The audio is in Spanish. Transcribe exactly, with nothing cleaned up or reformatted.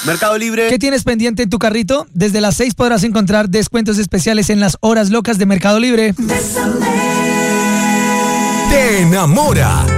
Mercado Libre. ¿Qué tienes pendiente en tu carrito? Desde las seis podrás encontrar descuentos especiales en las horas locas de Mercado Libre. Te enamora